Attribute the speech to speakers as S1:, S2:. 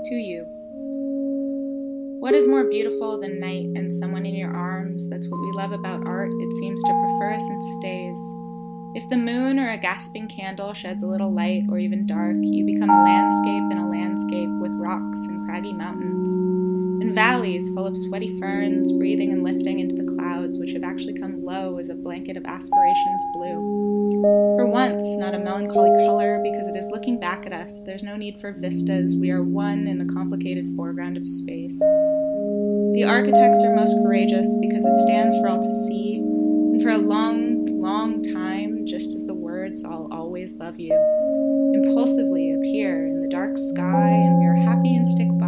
S1: to you. What is more beautiful than night and someone in your arms? That's what we love about art. It seems to prefer us and stays. If the moon or a gasping candle sheds a little light or even dark, you become a landscape in a landscape with rocks and craggy mountains, and valleys full of sweaty ferns breathing and lifting into the clouds, which have actually come low as a blanket of aspirations blue. For once, not a melancholy color, because it is looking back at us. There's no need for vistas. We are one in the complicated foreground of space. The architects are most courageous because it stands for all to see, and for a long, long time, just as the words "I'll always love you" impulsively appear in the dark sky, and we are happy and stick by.